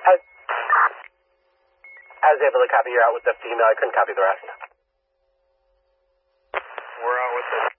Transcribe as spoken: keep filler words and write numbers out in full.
I, I was able to copy you out with the female. I couldn't copy the rest. We're out with the